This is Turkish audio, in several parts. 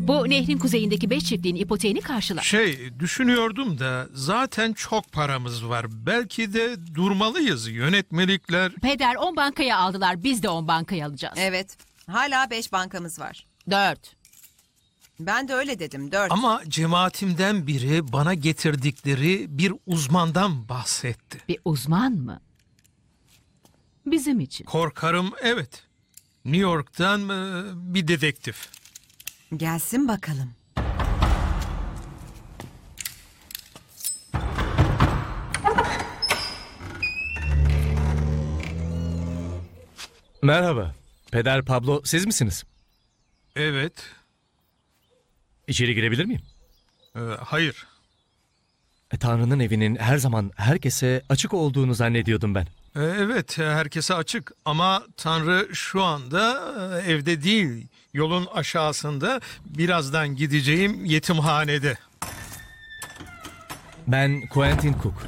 Bu nehrin kuzeyindeki 5 çiftliğin ipoteğini karşılar. Düşünüyordum da zaten çok paramız var. Belki de durmalıyız. Yönetmelikler... Peder 10 bankaya aldılar. Biz de 10 bankaya alacağız. Evet. Hala 5 bankamız var. 4. Ben de öyle dedim. 4. Ama cemaatimden biri bana getirdikleri bir uzmandan bahsetti. Bir uzman mı? Bizim için. Korkarım evet. New York'tan bir dedektif. Gelsin bakalım. Merhaba. Peder Pablo siz misiniz? Evet. İçeri girebilir miyim? Hayır. Tanrı'nın evinin her zaman herkese açık olduğunu zannediyordum ben. Evet, herkese açık ama Tanrı şu anda evde değil. Yolun aşağısında birazdan gideceğim yetimhanede. Ben Quentin Cook.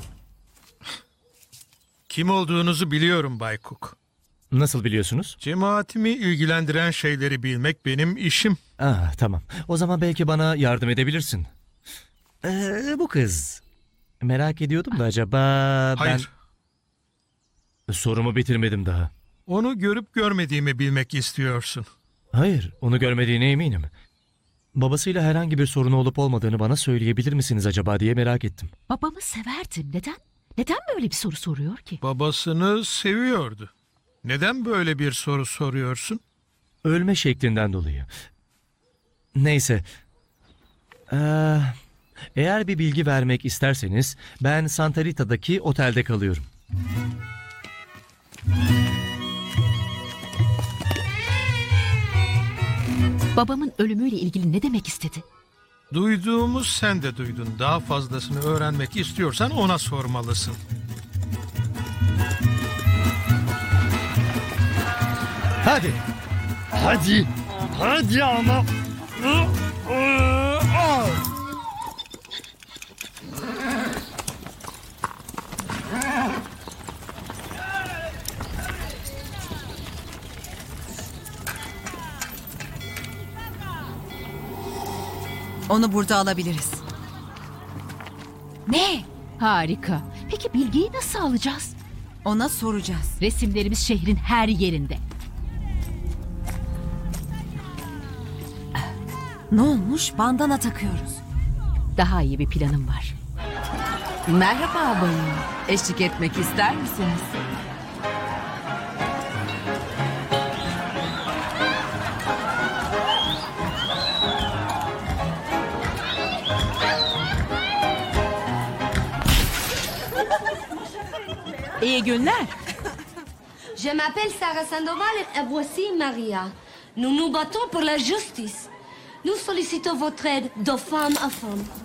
Kim olduğunuzu biliyorum Bay Cook. Nasıl biliyorsunuz? Cemaatimi ilgilendiren şeyleri bilmek benim işim. Tamam. O zaman belki bana yardım edebilirsin. Bu kız. Merak ediyordum da acaba Hayır. Sorumu bitirmedim daha. Onu görüp görmediğimi bilmek istiyorsun. Hayır, onu görmediğine eminim. Babasıyla herhangi bir sorunu olup olmadığını bana söyleyebilir misiniz acaba diye merak ettim. Babamı severdim. Neden? Neden böyle bir soru soruyor ki? Babasını seviyordu. Neden böyle bir soru soruyorsun? Ölme şeklinden dolayı. Neyse. Eğer bir bilgi vermek isterseniz ben Santa Rita'daki otelde kalıyorum. Babamın ölümüyle ilgili ne demek istedi? Duyduğumuz sen de duydun. Daha fazlasını öğrenmek istiyorsan ona sormalısın. Hadi. Hadi. Hadi ama. Onu burada alabiliriz. Ne? Harika. Peki bilgiyi nasıl alacağız? Ona soracağız. Resimlerimiz şehrin her yerinde. Ne olmuş? Bandana takıyoruz. Daha iyi bir planım var. Merhaba bayım. Eşlik etmek ister misiniz? İyi günler. Je m'appelle Sarah Sandoval et voici Maria. Nous nous battons pour la justice. Nous sollicitons votre aide de femme à femme.